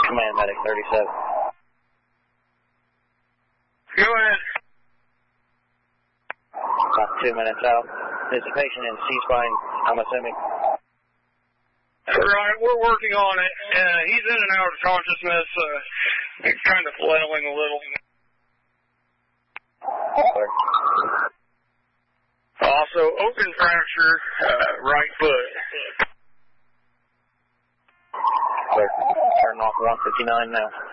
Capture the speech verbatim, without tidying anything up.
Command medic thirty-seven. Go ahead. About two minutes out. Is the patient in C-spine, I'm assuming? Right, we're working on it. Uh, he's in and out of consciousness, uh, he's kind of flailing a little. Clear. Also, open fracture, uh, right foot. Clear. Turn off one fifty-nine now.